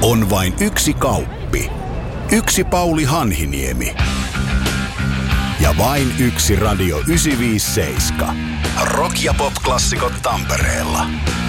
On vain yksi Kauppi. Yksi Pauli Hanhiniemi. Ja vain yksi Radio 957. Rock- ja pop-klassikot Tampereella.